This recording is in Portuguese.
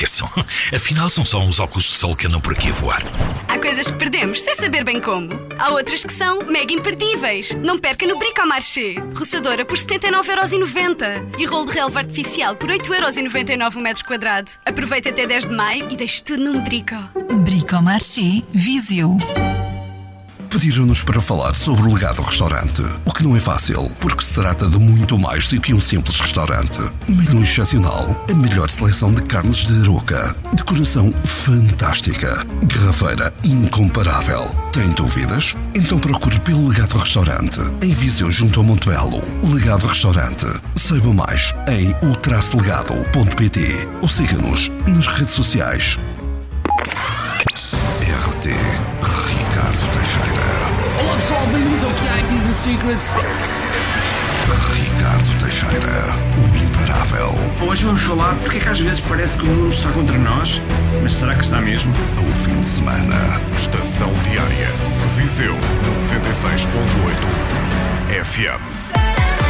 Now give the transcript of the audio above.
Afinal, são só uns óculos de sol que andam por aqui a voar. Há coisas que perdemos sem saber bem como. Há outras que são mega imperdíveis. Não perca no Bricomarché. Roçadora por 79,90€ e rolo de relva artificial por 8,99€ o metro quadrado. Aproveite até 10 de maio e deixe tudo num Brico. Bricomarché Viseu. Pediram-nos para falar sobre o Legado Restaurante, o que não é fácil, porque se trata de muito mais do que um simples restaurante. Menu excepcional, a melhor seleção de carnes de Aroca, decoração fantástica, garrafeira incomparável. Tem dúvidas? Então procure pelo Legado Restaurante, em Viseu junto ao Montebello. Legado Restaurante. Saiba mais em o-legado.pt ou siga-nos nas redes sociais. RT Ricardo Teixeira. Olá pessoal, bem-vindos ao que há em Business Secrets. Ricardo Teixeira, o imparável. Hoje vamos falar porque é que às vezes parece que o mundo está contra nós, mas será que está mesmo? O fim de semana. Estação Diária. Viseu 96.8 FM.